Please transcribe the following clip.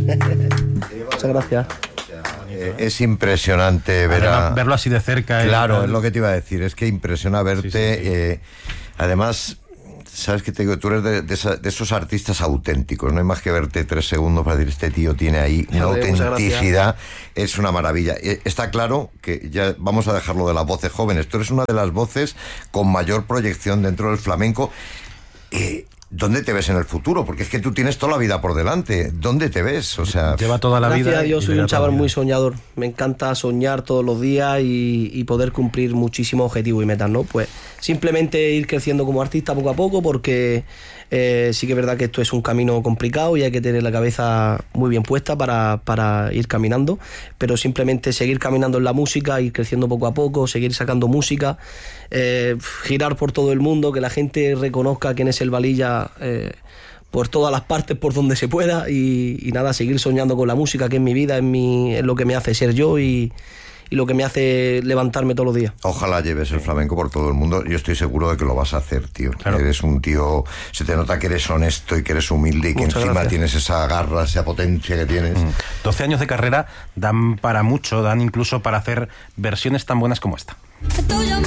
Muchas gracias. Es impresionante verlo así de cerca. Claro, es lo que te iba a decir, es que impresiona verte. Sí. Además, sabes que te digo, tú eres de esos artistas auténticos, no hay más que verte 3 segundos para decir, este tío tiene ahí una autenticidad, es una maravilla. Está claro que ya vamos a dejarlo de las voces jóvenes, tú eres una de las voces con mayor proyección dentro del flamenco. ¿Dónde te ves en el futuro? Porque es que tú tienes toda la vida por delante. ¿Dónde te ves? O sea, lleva toda la vida. Gracias a Dios soy un chaval muy soñador. Me encanta soñar todos los días y poder cumplir muchísimos objetivos y metas, ¿no? Pues simplemente ir creciendo como artista poco a poco, porque sí que es verdad que esto es un camino complicado y hay que tener la cabeza muy bien puesta para ir caminando, pero simplemente seguir caminando en la música, ir creciendo poco a poco, seguir sacando música, girar por todo el mundo, que la gente reconozca quién es el Valilla por todas las partes, por donde se pueda, y nada, seguir soñando con la música, que es mi vida, es lo que me hace ser yo y lo que me hace levantarme todos los días. Ojalá lleves el flamenco por todo el mundo. Yo estoy seguro de que lo vas a hacer, tío. Claro. Eres un tío, se te nota que eres honesto y que eres humilde y que encima tienes esa garra, esa potencia que tienes. 12 años de carrera dan para mucho, dan incluso para hacer versiones tan buenas como esta.